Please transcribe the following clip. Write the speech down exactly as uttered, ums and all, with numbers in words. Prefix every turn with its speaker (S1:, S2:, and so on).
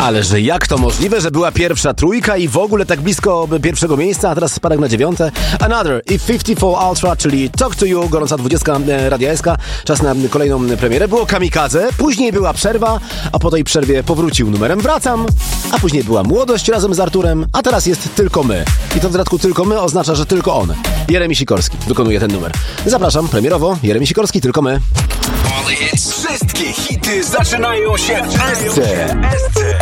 S1: Ale że jak to możliwe, że była pierwsza trójka i w ogóle tak blisko pierwszego miejsca, a teraz spadek na dziewiąte? Another i pięćdziesiąt cztery Ultra, czyli Talk to You, gorąca dwudziestka Radia S K. Czas na kolejną premierę. Było Kamikadze, później była przerwa, a po tej przerwie powrócił numerem Wracam, a później była Młodość razem z Arturem, a teraz jest Tylko my. I to w dodatku Tylko my oznacza, że tylko on. Jeremi Sikorski wykonuje ten numer. Zapraszam premierowo, Jeremi Sikorski, Tylko my.
S2: Wszystkie hity zaczynają się w S C.